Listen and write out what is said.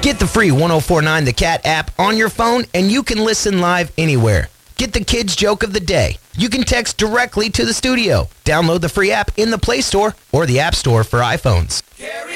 Get the free 1049 The Cat app on your phone, and you can listen live anywhere. Get the kids' joke of the day. You can text directly to the studio. Download the free app in the Play Store or the App Store for iPhones.